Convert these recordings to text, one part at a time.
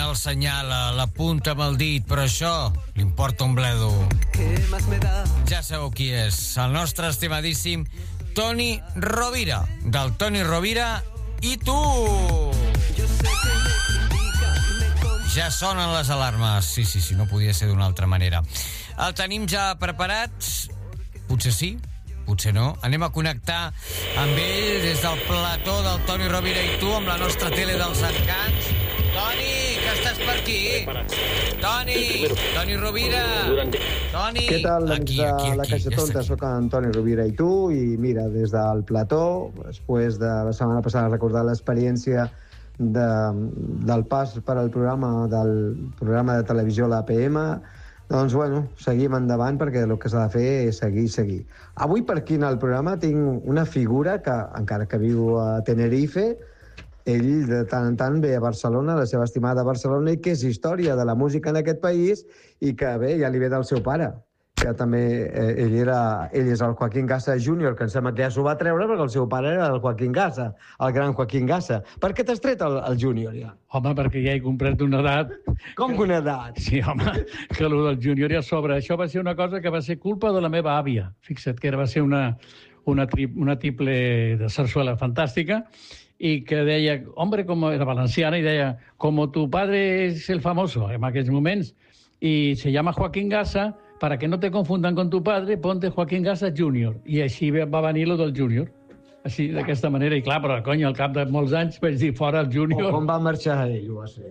el senyal, l'apunta amb el dit, però això li importa un bledo. Ja sabeu qui és, el nostre estimadíssim Toni Rovira, del Toni Rovira i tu! Ja sonen les alarmes. Sí, no podia ser d'una altra manera. El tenim ja preparat? Potser sí, potser no. Anem a connectar amb ell des del plató del Toni Rovira i tu, amb la nostra tele dels encants. Toni, que estàs per aquí? Toni Rovira. Toni. Què tal, aquí, la Caixa Tonta? Soc en Toni Rovira i tu, i mira, des del plató, després de la setmana passada recordar l'experiència del pas per al programa de televisió a l'APM, doncs, bueno, seguim endavant perquè el que s'ha de fer és seguir. Avui per aquí en el programa tinc una figura que, encara que viu a Tenerife, ell de tant en tant ve a Barcelona, la seva estimada Barcelona, i que és història de la música en aquest país i que, bé, ja li ve del seu pare, que també ell és el Joaquín Gassa Júnior, que em sembla que ja s'ho va treure perquè el seu pare era el Joaquín Gassa, el gran Joaquín Gassa. Per què t'has tret el Júnior, ja? Home, perquè ja he comprat una edat... Com que una edat? Sí, home, que el del Júnior ja sobra. Això va ser una cosa que va ser culpa de la meva àvia. Fixa't que va ser una tiple de sarsuela fantàstica i que deia, hombre, com era valenciana, i deia, como tu padre es el famoso en aquells moments, y se llama Joaquín Gassa, para que no te confundan con tu padre, ponte Joaquín Gassa Júnior. I així va venir lo del Júnior. Així, d'aquesta manera. I clar, però, cony, al cap de molts anys vaig dir fora el Júnior. Com va marxar ell, ho va ser?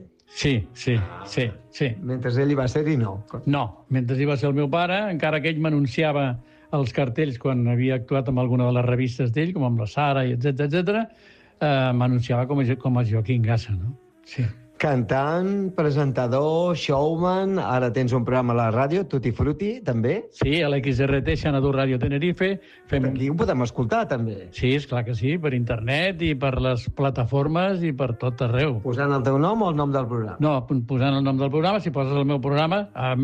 Sí. Mentre ell hi va ser i no? No, mentre hi va ser el meu pare, encara que ell m'anunciava els cartells quan havia actuat amb alguna de les revistes d'ell, com amb la Sara, etc. M'anunciava com a Joaquín Gassa, no? Sí. Cantant, presentador, showman, ara tens un programa a la ràdio, Tutti Frutti, també? Sí, a l'XRT, Xanadu Ràdio Tenerife. Aquí ho podem escoltar, també? Sí, esclar que sí, per internet i per les plataformes i per tot arreu. Posant el teu nom o el nom del programa? No, posant el nom del programa, si poses el meu programa...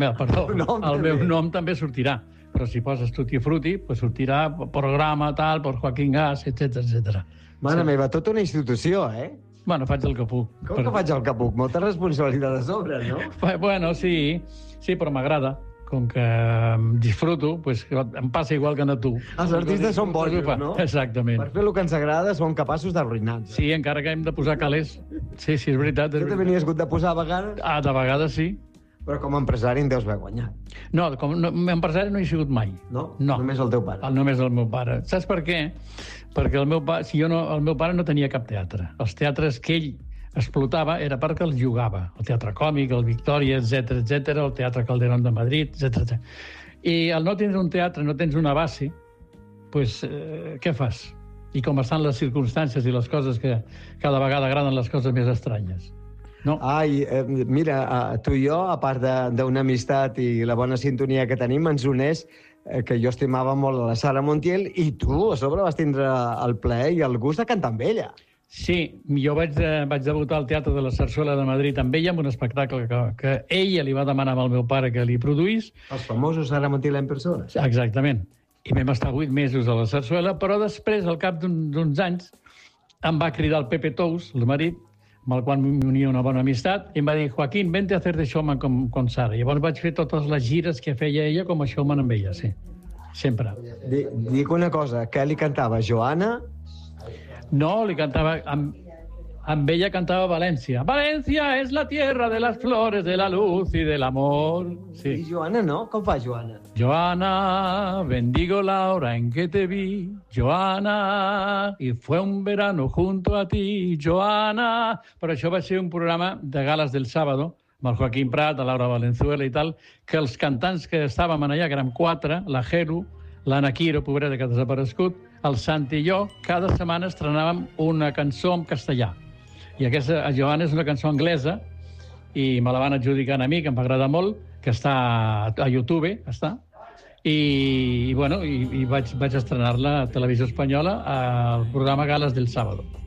el meu nom també sortirà. Però si poses Tutti Frutti, pues sortirà programa tal, per Joaquín Gas, etc. Mare meva, tota una institució, eh? Bueno, faig el que puc. Com que faig el que puc? Molta responsabilitat a sobre, no? Bueno, sí, però m'agrada. Com que disfruto, pues em passa igual que a tu. Els artistes són bojos, no? Exactament. Per fer el que ens agrada som capaços d'arruïnar-nos. Sí, encara que hem de posar calés. Sí, és veritat. Tu també n'hi has hagut de posar a vegades? De vegades sí. Però com a empresari en deus haver guanyat. No, com a empresari no he sigut mai. No? Només el teu pare? Només el meu pare. Saps per què? Perquè el meu pare no tenia cap teatre. Els teatres que ell explotava era perquè els jugava. El Teatre Còmic, el Victòria, etc., el Teatre Calderón de Madrid, etc. I al no tindre un teatre, no tens una base, doncs què fas? I com estan les circumstàncies i les coses que cada vegada agraden les coses més estranyes. No. Ai, mira, tu i jo, a part d'una amistat i la bona sintonia que tenim, ens uneix que jo estimava molt a la Sara Montiel i tu, a sobre, vas tindre el plaer i el gust de cantar amb ella. Sí, jo vaig debutar al Teatre de la Sarsuela de Madrid amb ella, amb un espectacle que ella li va demanar al meu pare que li produís. Els famosos Sara Montiel en persona. Exactament. I vam estar 8 mesos a la Sarsuela, però després, al cap d'uns anys, em va cridar el Pepe Tous, el marit, amb el qual m'unia una bona amistat, i em va dir, Joaquín, vente a hacer de showman con Sara. Llavors vaig fer totes les gires que feia ella com a showman amb ella, sí. Sempre. Dic una cosa, que li cantava Joana? No, li cantava... Amb ella cantava València. València és la tierra de las flores, de la luz y del amor. Sí. I Joana no? Com fa Joana? Joana, bendigo la hora en que te vi. Joana, y fue un verano junto a ti. Joana... Però això va ser un programa de gales del sábado, amb el Joaquín Prat, la Laura Valenzuela i tal, que els cantants que estàvem allà, que érem 4, la Jero, l'Anna Quiro, pobreta que ha desaparegut, el Santi i jo, cada setmana estrenàvem una cançó en castellà. I aquesta, Joana, és una cançó anglesa, i me la van adjudicar a mi, que em va agradar molt, que està a YouTube, i vaig estrenar-la a Televisió Espanyola al programa Gales del Sábado.